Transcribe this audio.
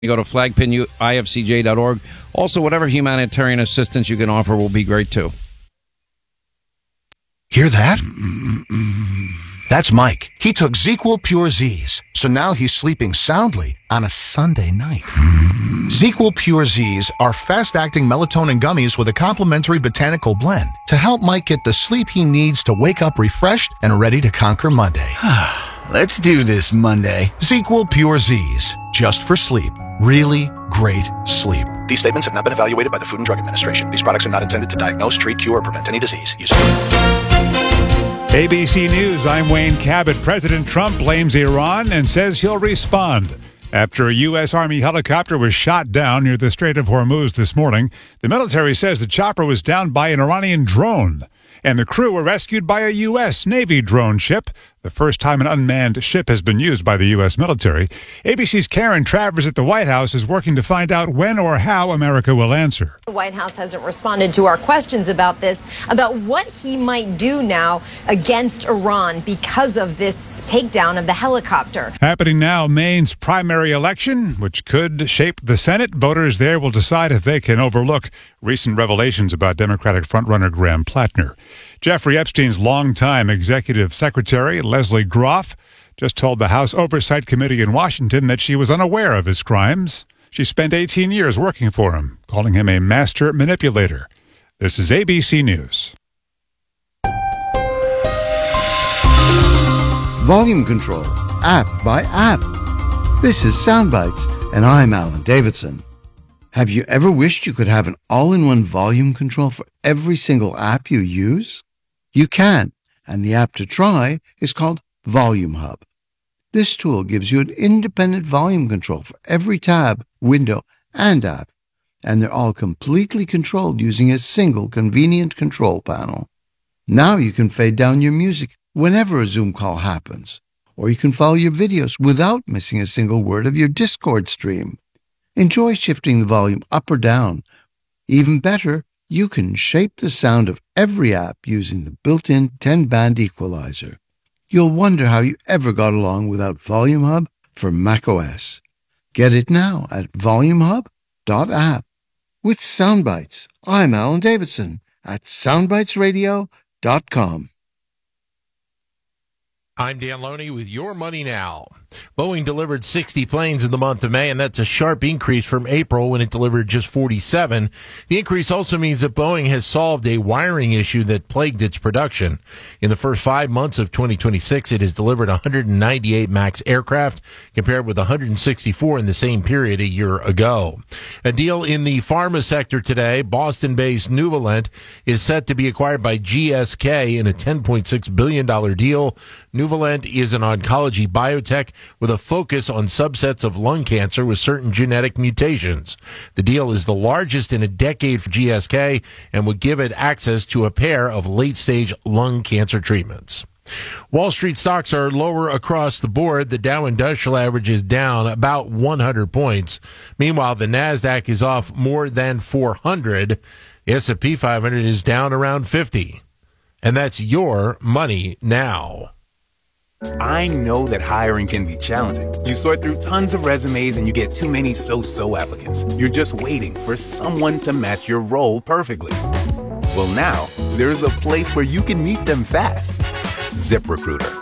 You go to flagpinifcj.org. Also, whatever humanitarian assistance you can offer will be great, too. Hear that? That's Mike. He took ZzzQuil Pure Z's, so now he's sleeping soundly on a Sunday night. ZzzQuil Pure Z's are fast-acting melatonin gummies with a complementary botanical blend to help Mike get the sleep he needs to wake up refreshed and ready to conquer Monday. Let's do this Monday. ZzzQuil Pure Z's, just for sleep. Really great sleep. These statements have not been evaluated by the Food and Drug Administration. These products are not intended to diagnose, treat, cure, or prevent any disease. Use ABC News, I'm Wayne Cabot. President Trump blames Iran and says he'll respond. After a U.S. Army helicopter was shot down near the Strait of Hormuz this morning, the military says the chopper was downed by an Iranian drone, and the crew were rescued by a U.S. Navy drone ship, the first time an unmanned ship has been used by the U.S. military. ABC's Karen Travers at the White House is working to find out when or how America will answer. The White House hasn't responded to our questions about this, about what he might do now against Iran because of this takedown of the helicopter. Happening now, Maine's primary election, which could shape the Senate. Voters there will decide if they can overlook recent revelations about Democratic frontrunner Graham Plattner. Jeffrey Epstein's longtime executive secretary, Leslie Groff, just told the House Oversight Committee in Washington that she was unaware of his crimes. She spent 18 years working for him, calling him a master manipulator. This is ABC News. Volume control, app by app. This is Soundbites, and I'm Alan Davidson. Have you ever wished you could have an all-in-one volume control for every single app you use? You can, and the app to try is called Volume Hub. This tool gives you an independent volume control for every tab, window, and app, and they're all completely controlled using a single convenient control panel. Now you can fade down your music whenever a Zoom call happens, or you can follow your videos without missing a single word of your Discord stream. Enjoy shifting the volume up or down. Even better, you can shape the sound of every app using the built-in 10-band equalizer. You'll wonder how you ever got along without Volume Hub for macOS. Get it now at volumehub.app. With Soundbites, I'm Alan Davidson at soundbitesradio.com. I'm Dan Loney with Your Money Now. Boeing delivered 60 planes in the month of May, and that's a sharp increase from April when it delivered just 47. The increase also means that Boeing has solved a wiring issue that plagued its production. In the first 5 months of 2026, it has delivered 198 MAX aircraft, compared with 164 in the same period a year ago. A deal in the pharma sector today, Boston-based Nuvalent is set to be acquired by GSK in a $10.6 billion deal. Nuvalent is an oncology biotech with a focus on subsets of lung cancer with certain genetic mutations. The deal is the largest in a decade for GSK and would give it access to a pair of late-stage lung cancer treatments. Wall Street stocks are lower across the board. The Dow Industrial Average is down about 100 points. Meanwhile, the Nasdaq is off more than 400. The S&P 500 is down around 50. And that's Your Money Now. I know that hiring can be challenging. You sort through tons of resumes and you get too many so-so applicants. You're just waiting for someone to match your role perfectly. Well, now, there's a place where you can meet them fast. ZipRecruiter.